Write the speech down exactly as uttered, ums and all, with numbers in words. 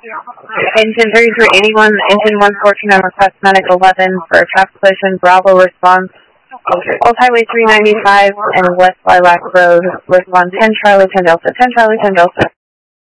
Engine thirty-three eighty-one, engine one fourteen on request medic eleven for a traffic collision, Bravo response. Okay. Old Highway three ninety-five and West Lilac Road, respond ten Charlie ten Delta, ten Charlie ten Delta.